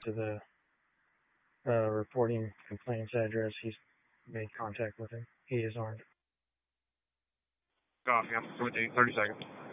to the reporting complaints address. He's made contact with him. He is armed. Copy. I'm with you. 30 seconds.